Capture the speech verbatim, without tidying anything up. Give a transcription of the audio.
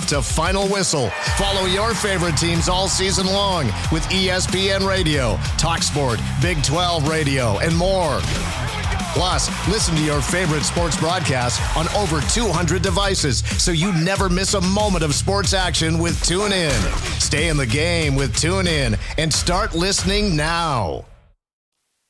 kickoff to final whistle. Follow your favorite teams all season long with E S P N Radio, TalkSport, Big twelve Radio, and more. Plus, listen to your favorite sports broadcasts on over two hundred devices so you never miss a moment of sports action with TuneIn. Stay in the game with TuneIn and start listening now.